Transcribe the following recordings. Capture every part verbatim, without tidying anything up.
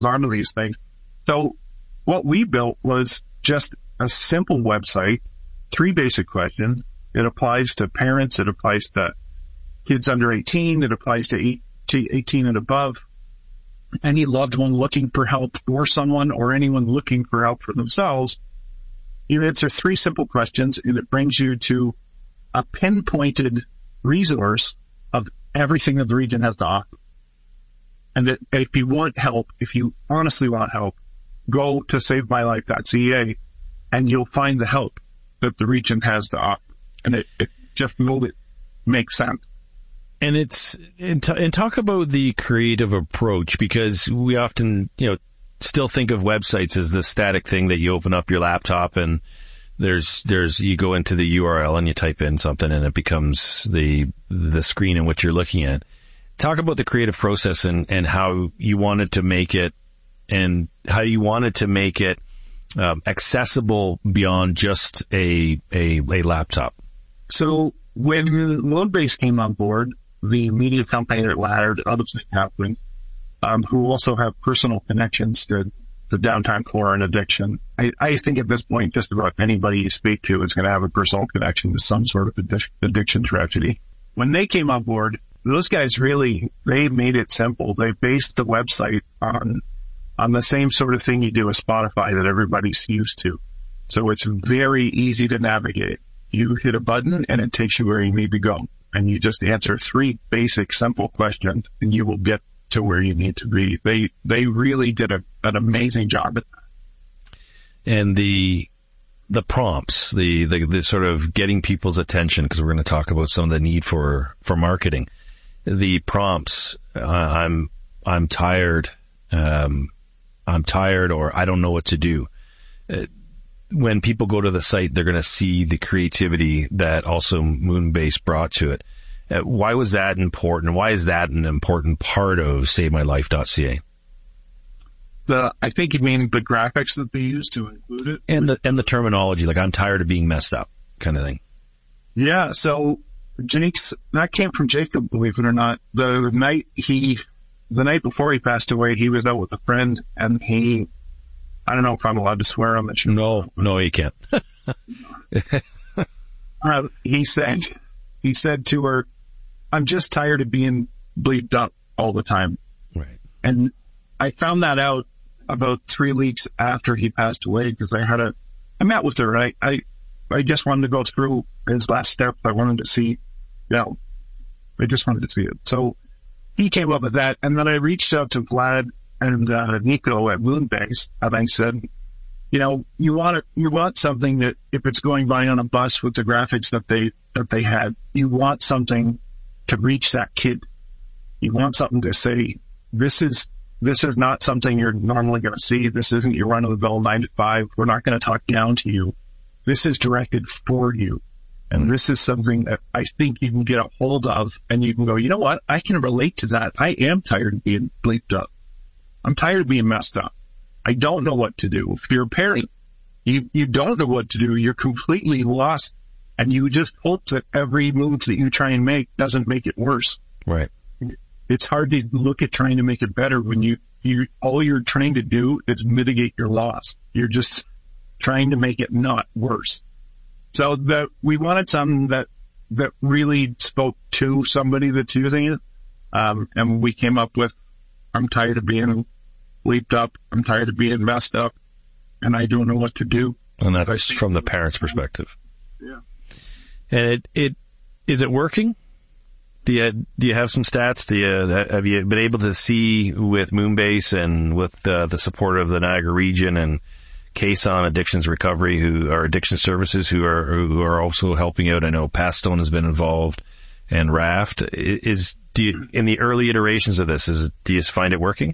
lot of these things. So what we built was just a simple website, three basic questions. It applies to parents. It applies to kids under eighteen. It applies to eighteen and above. Any loved one looking for help for someone or anyone looking for help for themselves. You answer three simple questions and it brings you to a pinpointed resource of everything that the region has to offer. And that if you want help, if you honestly want help, go to save my life dot c a and you'll find the help that the region has to offer. And it, it just will it make sense. And it's, and, t- and talk about the creative approach, because we often, you know, still think of websites as the static thing that you open up your laptop and there's, there's, you go into the U R L and you type in something and it becomes the, the screen in which you're looking at. Talk about the creative process and, and how you wanted to make it and how you wanted to make it um, accessible beyond just a, a, a laptop. So when Moonbase came on board, the media company that hired others happening, um, who also have personal connections to the downtown core and addiction. I, I think at this point, just about anybody you speak to is going to have a personal connection to some sort of addic- addiction tragedy. When they came on board, those guys really, they made it simple. They based the website on, on the same sort of thing you do with Spotify that everybody's used to. So it's very easy to navigate. You hit a button and it takes you where you need to go. And you just answer three basic, simple questions and you will get to where you need to be. They, they really did a, an amazing job at that. And the, the prompts, the, the, the sort of getting people's attention, because we're going to talk about some of the need for, for marketing. The prompts, uh, I'm, I'm tired, um, I'm tired, or I don't know what to do. Uh, when people go to the site, they're going to see the creativity that also Moonbase brought to it. Uh, why was that important? Why is that an important part of save my life dot c a? The, I think you mean the graphics that they use to include it? And the, and the terminology, like I'm tired of being messed up kind of thing. Yeah. So Jake's, that came from Jacob, believe it or not. The night he, the night before he passed away, he was out with a friend and he, I don't know if I'm allowed to swear on this. No, no, you can't. uh, he said, he said to her, I'm just tired of being bleeped up all the time. Right. And I found that out about three weeks after he passed away because I had a, I met with her. I, I, I just wanted to go through his last steps. I wanted to see, you know, I just wanted to see it. So he came up with that. And then I reached out to Vlad and uh, Nico at Moonbase, and I said, you know, you want to, you want something that if it's going by on a bus with the graphics that they that they had, you want something to reach that kid. You want something to say, this is this is not something you're normally going to see. This isn't your run-of-the-mill nine to five. We're not going to talk down to you. This is directed for you, and this is something that I think you can get a hold of, and you can go, you know what? I can relate to that. I am tired of being bleeped up. I'm tired of being messed up. I don't know what to do. If you're a parent, you, you don't know what to do. You're completely lost. And you just hope that every move that you try and make doesn't make it worse. Right. It's hard to look at trying to make it better when you, you, all you're trying to do is mitigate your loss. You're just trying to make it not worse. So that we wanted something that, that really spoke to somebody that's using it. Um, and we came up with, I'm tired of being bleeped up. I'm tired of being messed up, and I don't know what to do. And that's from the parent's perspective. Yeah. And it, it, is it working? Do you, do you have some stats? Do you, have you been able to see with Moonbase and with uh, the support of the Niagara region and Case on Addictions Recovery, who are addiction services, who are, who are also helping out? I know Pastone has been involved and Raft is, do you, in the early iterations of this, is, do you find it working?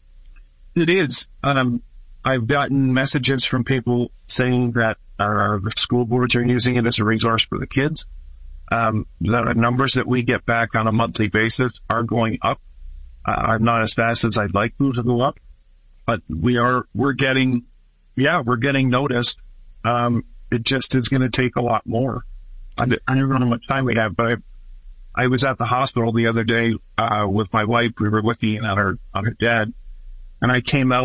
It is. Um, I've gotten messages from people saying that our school boards are using it as a resource for the kids. Um, the numbers that we get back on a monthly basis are going up. Uh, I'm not as fast as I'd like them to go up, but we are, we're getting, yeah, we're getting noticed. Um, it just is going to take a lot more. I, I don't know how much time we have, but I, I was at the hospital the other day, uh, with my wife. We were looking at her, on her dad. and I came out